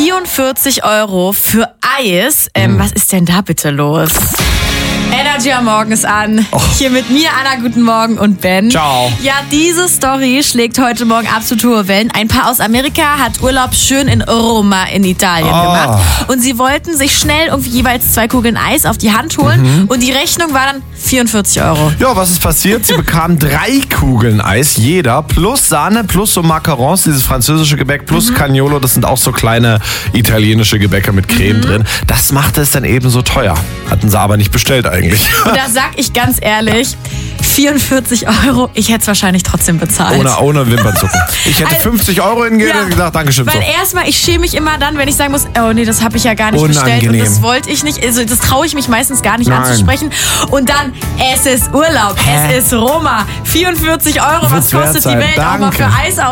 44 € für Eis. Was ist denn da bitte los? Energy am Morgen ist an. Hier mit mir, Anna, guten Morgen und Ben. Ciao. Ja, diese Story schlägt heute Morgen absolut hohe Wellen. Ein Paar aus Amerika hat Urlaub schön in Roma in Italien gemacht. Und sie wollten sich schnell irgendwie jeweils 2 Kugeln Eis auf die Hand holen. Und die Rechnung war dann 44 €. Ja, was ist passiert? Sie bekamen 3 Kugeln Eis, jeder, plus Sahne, plus so Macarons, dieses französische Gebäck, plus Cannolo, das sind auch so kleine italienische Gebäcke mit Creme drin. Das machte es dann eben so teuer. Hatten sie aber nicht bestellt eigentlich. Und da sag ich ganz ehrlich, 44 €, ich hätte es wahrscheinlich trotzdem bezahlt. Ohne Wimpernzucken. Ich hätte 50 € hingehen und gesagt, Dankeschön. Weil erstmal, ich schäme mich immer dann, wenn ich sagen muss, oh nee, das habe ich ja gar nicht bestellt und das wollte ich nicht. Also das traue ich mich meistens gar nicht anzusprechen. Und dann, es ist Urlaub, es ist Roma, 44 €, was kostet die Welt auch mal für Eis aus?